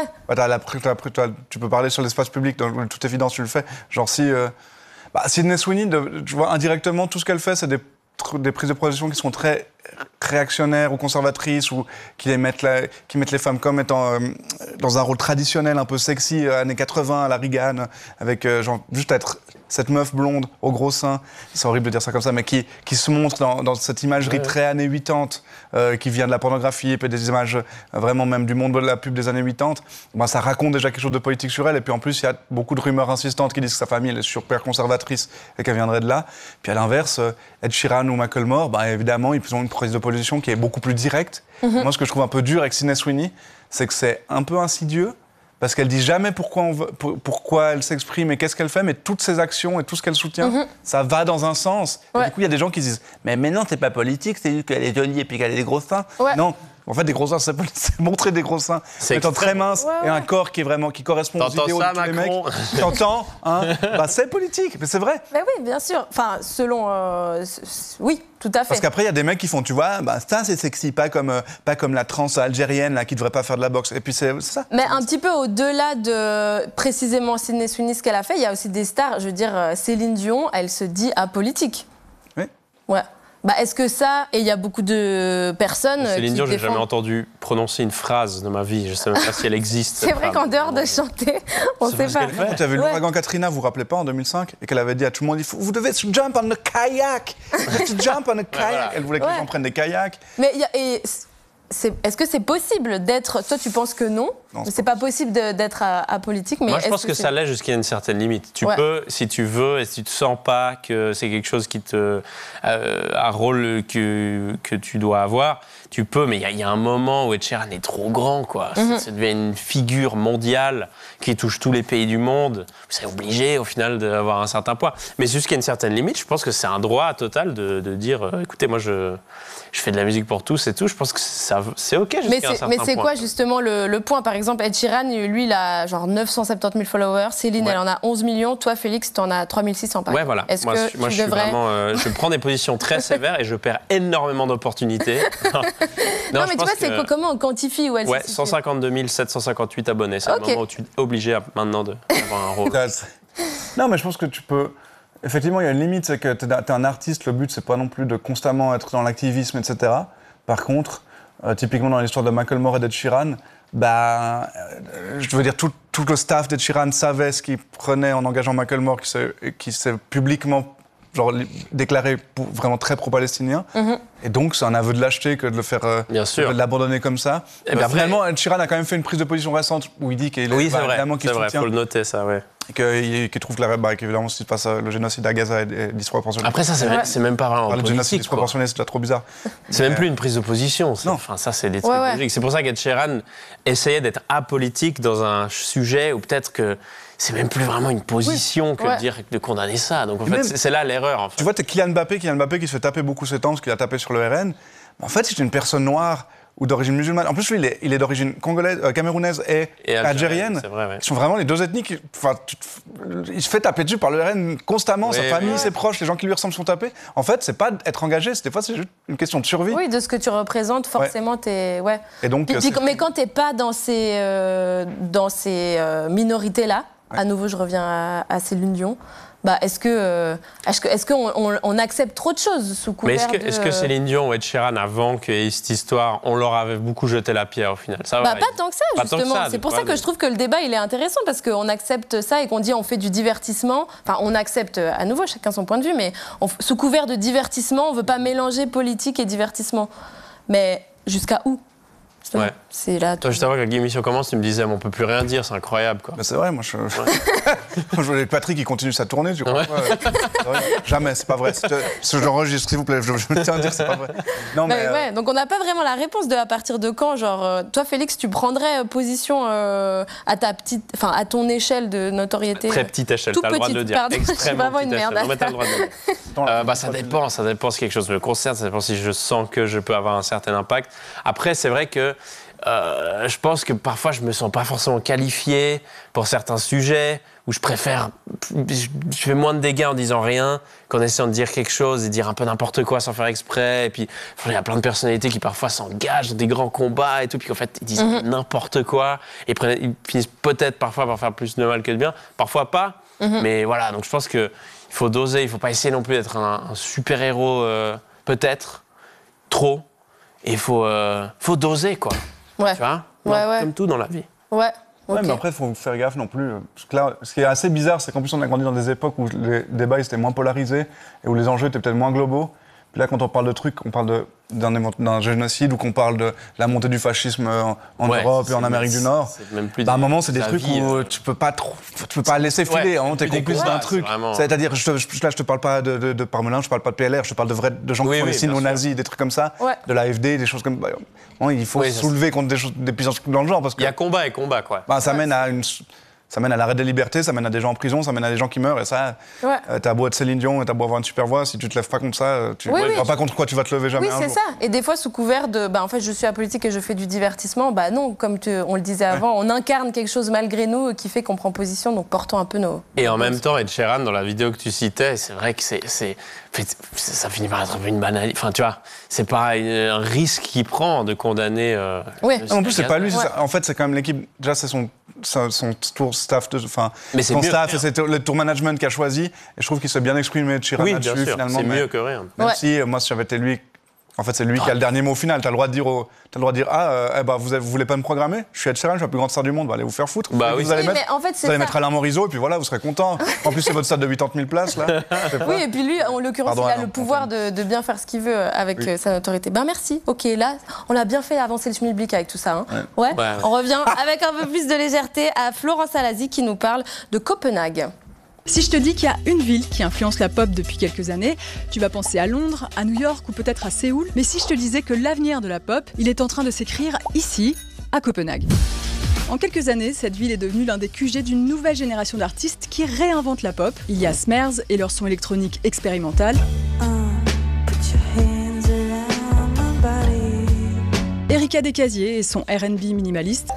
Tu peux parler sur l'espace public, dans toute évidence, tu le fais. Genre, si. Sydney Sweeney, tu vois, indirectement, tout ce qu'elle fait, c'est des prises de position qui sont très réactionnaires ou conservatrices ou qui mettent les femmes comme étant dans un rôle traditionnel un peu sexy années 80 à la Reagan avec juste être cette meuf blonde au gros sein, c'est horrible de dire ça comme ça, mais qui se montre dans cette imagerie très années 80 qui vient de la pornographie et puis des images vraiment même du monde de la pub des années 80, ça raconte déjà quelque chose de politique sur elle. Et puis en plus il y a beaucoup de rumeurs insistantes qui disent que sa famille elle est super conservatrice et qu'elle viendrait de là. Puis à l'inverse, Ed Sheeran ou Macklemore, évidemment ils ont une prise de position qui est beaucoup plus directe. Moi ce que je trouve un peu dur avec Sydney Sweeney, c'est que c'est un peu insidieux. Parce qu'elle dit jamais pourquoi elle s'exprime et qu'est-ce qu'elle fait, mais toutes ses actions et tout ce qu'elle soutient, ça va dans un sens. Ouais. Et du coup, il y a des gens qui disent « Mais non, c'est pas politique, c'est juste qu'elle est jolie et puis qu'elle a des gros seins. Ouais. » Non, en fait, des gros seins, c'est montrer des gros seins. C'est étant très mince et un corps qui correspond aux idéaux de tous les mecs. T'entends c'est politique, mais c'est vrai. Mais oui, bien sûr. Enfin, selon... oui, tout à fait. Parce qu'après, il y a des mecs qui font, tu vois, ça c'est sexy, pas comme la trans algérienne là, qui devrait pas faire de la boxe. Et puis c'est ça. Mais un petit peu au-delà de précisément Sydney Sweeney, ce qu'elle a fait, il y a aussi des stars. Je veux dire, Céline Dion, elle se dit apolitique. Oui. Ouais. Est-ce que ça, et il y a beaucoup de personnes Céline Dion, j'ai jamais entendu prononcer une phrase de ma vie. Je sais même pas si elle existe. C'est vrai qu'en dehors de chanter, on sait pas. Tu as vu l'ouragan Katrina, vous vous rappelez pas, en 2005, et qu'elle avait dit à tout le monde, vous devez jump on a kayak. Jump on a kayak. Voilà. Elle voulait que les gens prennent des kayaks. Mais est-ce que c'est possible d'être... Toi, tu penses que non, mais c'est pas possible d'être apolitique. Mais moi, je pense que ça l'est jusqu'à une certaine limite. Tu peux, si tu veux, et si tu te sens pas que c'est quelque chose qui un rôle que tu dois avoir, tu peux. Mais il y a un moment où Ed Sheeran est trop grand, quoi. Ça devient une figure mondiale qui touche tous les pays du monde. Vous êtes obligé, au final, d'avoir un certain poids. Mais jusqu'à une certaine limite, je pense que c'est un droit total de dire, écoutez, moi, je fais de la musique pour tous et tout. Je pense que c'est OK jusqu'à un certain point. Mais c'est quoi, justement, le point? Par exemple, Ed Sheeran, lui, il a genre 970 000 followers. Céline, elle en a 11 millions. Toi, Félix, t'en as 3600 par exemple. Ouais, voilà. Est-ce moi, que je suis vraiment... je prends des positions très sévères et je perds énormément d'opportunités. Non, mais tu vois, c'est comment on quantifie où elle se situe? 152 758 abonnés. C'est le moment où tu es obligé maintenant d'avoir un rôle. Non, mais je pense que tu peux... Effectivement, il y a une limite, c'est que t'es un artiste, le but, c'est pas non plus de constamment être dans l'activisme, etc. Par contre, typiquement dans l'histoire de Macklemore et d'Ed Sheeran, je veux dire, tout le staff d'Ed Sheeran savait ce qu'il prenait en engageant Macklemore, qui s'est publiquement genre déclaré vraiment très pro-palestinien. Et donc, c'est un aveu de lâcheté que de le faire, de l'abandonner comme ça. Et bien finalement, Ed Sheeran a quand même fait une prise de position récente où il dit qu'il oui, c'est vrai, qu'il soutient. Faut le noter, ça, ouais. Et qu'il trouve qu'évidemment, si tu passes le génocide à Gaza est disproportionné. Après, ça, c'est même pas vraiment politique. Le génocide disproportionné, c'est déjà trop bizarre. C'est même plus une prise de position. Enfin, ça, c'est des trucs logiques. C'est pour ça qu'Ed Sheeran essayait d'être apolitique dans un sujet où peut-être que c'est même plus vraiment une position que de condamner ça. Donc, en fait, c'est là l'erreur. En fait. Tu vois, t'es Kylian Mbappé qui se fait taper beaucoup ces temps parce qu'il a tapé sur le RN. En fait, c'est une personne noire ou d'origine musulmane. En plus, lui, il est d'origine congolaise, camerounaise et algérienne. C'est vrai, ouais. Ils sont vraiment les deux ethnies qui... il se fait taper dessus par le RN constamment. Sa famille, ses proches, les gens qui lui ressemblent sont tapés. En fait, c'est pas être engagé. Des fois, c'est juste une question de survie. Oui, de ce que tu représentes, forcément, t'es... Ouais. Et donc, mais quand t'es pas dans ces minorités-là, à nouveau, je reviens à Céline Dion, est-ce qu'on accepte trop de choses sous couvert de... Mais est-ce que Céline Dion ou Ed Sheeran, avant qu'il y ait cette histoire, on leur avait beaucoup jeté la pierre au final? Pas tant que ça, justement. C'est pour ça que je trouve que le débat, il est intéressant, parce qu'on accepte ça et qu'on dit on fait du divertissement. Enfin, on accepte, à nouveau, chacun son point de vue, mais sous couvert de divertissement, on ne veut pas mélanger politique et divertissement. Mais jusqu'à où? Ouais. C'est là. Toi, juste avant que l'émission commence, tu me disais, on peut plus rien dire, c'est incroyable, quoi. C'est vrai, moi je voulais Patrick qui continue sa tournée, tu crois Jamais, c'est pas vrai. Je l'enregistre, s'il vous plaît. Je me tiens à dire, c'est pas vrai. Non, mais donc on n'a pas vraiment la réponse de à partir de quand. Genre, toi, Félix, tu prendrais position à ton échelle de notoriété. Très petite échelle. T'as le droit de le dire. Pardon, je suis vraiment une merde. T'as le droit de le dire. Ça dépend si quelque chose me concerne, ça dépend si je sens que je peux avoir un certain impact. Après, c'est vrai que je pense que parfois je me sens pas forcément qualifié pour certains sujets où je fais moins de dégâts en disant rien qu'en essayant de dire quelque chose et dire un peu n'importe quoi sans faire exprès. Et puis il y a plein de personnalités qui parfois s'engagent dans des grands combats et tout, puis qu'en fait ils disent n'importe quoi et ils finissent peut-être parfois par faire plus de mal que de bien, parfois pas. Mais voilà, donc je pense que il faut doser, il faut pas essayer non plus d'être un super héros peut-être trop. Et il faut doser, quoi. Ouais. Tu vois Comme tout dans la vie. Ouais. Ouais, mais après, il faut faire gaffe non plus. Parce que là, ce qui est assez bizarre, c'est qu'en plus, on a grandi dans des époques où les débats étaient moins polarisés et où les enjeux étaient peut-être moins globaux. Puis là, quand on parle de trucs, on parle d'un génocide ou qu'on parle de la montée du fascisme en Europe et en Amérique du Nord. À un moment, c'est des trucs où tu peux pas laisser filer. T'es complice d'un truc. C'est-à-dire, là, je te parle pas de Parmelin, je parle pas de PLR, je te parle de gens qui font les signes nazis, des trucs comme ça, de l'AFD, des choses comme ça. Il faut soulever contre des puissances dans le genre. Parce que, il y a combat et combat, quoi. Ça mène à l'arrêt des libertés, ça mène à des gens en prison, ça mène à des gens qui meurent. Et ça, t'as beau être Céline Dion et t'as beau avoir une super voix, si tu te lèves pas contre ça, tu vois pas contre quoi tu vas te lever jamais. Oui, c'est ça. Et des fois, sous couvert de en fait, je suis apolitique et je fais du divertissement, non, comme on le disait avant, on incarne quelque chose malgré nous qui fait qu'on prend position, donc portons un peu nos. Et en même temps, Ed Sheeran, dans la vidéo que tu citais, c'est vrai que ça finit par être une banalité. Enfin, tu vois, c'est pas un risque qu'il prend de condamner. En plus, c'est pas lui. En fait, c'est quand même l'équipe. Déjà, c'est son tour staff, son staff et c'est le tour management qui a choisi. Et je trouve qu'il s'est bien exprimé de Sheeran là-dessus, finalement. C'est mieux que rien. Même si, moi, si j'avais été lui, en fait, c'est lui qui a le dernier mot au final. T'as le droit de dire, vous voulez pas me programmer? Je suis Ed Sheeran, je suis la plus grande star du monde, allez vous faire foutre. Vous allez mettre Alain Morisot, et puis voilà, vous serez content. En plus, c'est votre stade de 80 000 places, là. Oui, et puis lui, en l'occurrence, il a le pouvoir de bien faire ce qu'il veut avec sa notoriété. Merci. Ok, là, on a bien fait avancer le schmilblick avec tout ça. Ouais. On revient avec un peu plus de légèreté à Florence Alazi qui nous parle de Copenhague. Si je te dis qu'il y a une ville qui influence la pop depuis quelques années, tu vas penser à Londres, à New York ou peut-être à Séoul. Mais si je te disais que l'avenir de la pop, il est en train de s'écrire ici, à Copenhague. En quelques années, cette ville est devenue l'un des QG d'une nouvelle génération d'artistes qui réinventent la pop. Il y a Smers et leur son électronique expérimental. Erika Descasiers et son R&B minimaliste.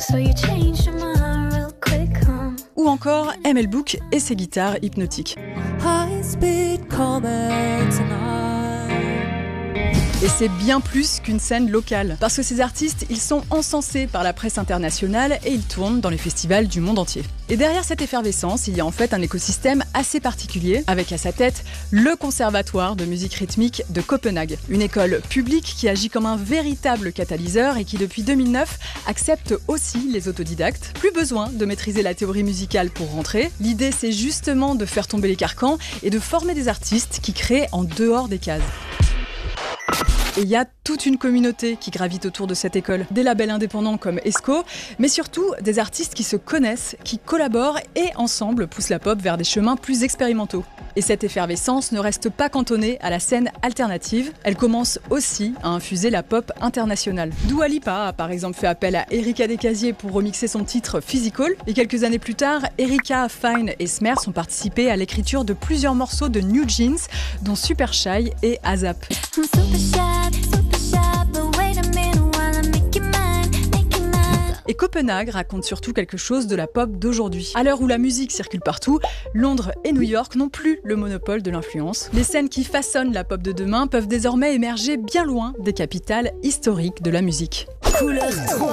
Ou encore ML Book et ses guitares hypnotiques. Et c'est bien plus qu'une scène locale. Parce que ces artistes, ils sont encensés par la presse internationale et ils tournent dans les festivals du monde entier. Et derrière cette effervescence, il y a en fait un écosystème assez particulier, avec à sa tête le Conservatoire de musique rythmique de Copenhague. Une école publique qui agit comme un véritable catalyseur et qui depuis 2009 accepte aussi les autodidactes. Plus besoin de maîtriser la théorie musicale pour rentrer. L'idée, c'est justement de faire tomber les carcans et de former des artistes qui créent en dehors des cases. Et il y a toute une communauté qui gravite autour de cette école. Des labels indépendants comme ESCO, mais surtout des artistes qui se connaissent, qui collaborent et ensemble poussent la pop vers des chemins plus expérimentaux. Et cette effervescence ne reste pas cantonnée à la scène alternative, elle commence aussi à infuser la pop internationale. Dua Lipa a par exemple fait appel à Erika Descasiers pour remixer son titre Physical, et quelques années plus tard, Erika, Fine et Smers ont participé à l'écriture de plusieurs morceaux de New Jeans, dont Super Shy et ASAP. Et Copenhague raconte surtout quelque chose de la pop d'aujourd'hui. À l'heure où la musique circule partout, Londres et New York n'ont plus le monopole de l'influence. Les scènes qui façonnent la pop de demain peuvent désormais émerger bien loin des capitales historiques de la musique. Couleur 3.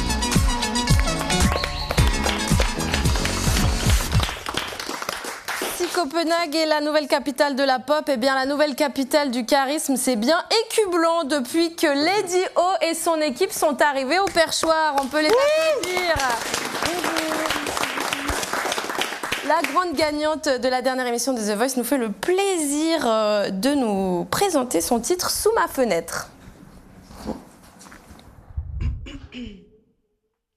Copenhague est la nouvelle capitale de la pop, et bien la nouvelle capitale du charisme, c'est bien Écublens depuis que Lady O et son équipe sont arrivés au perchoir. On peut les applaudir. La grande gagnante de la dernière émission de The Voice nous fait le plaisir de nous présenter son titre Sous ma fenêtre.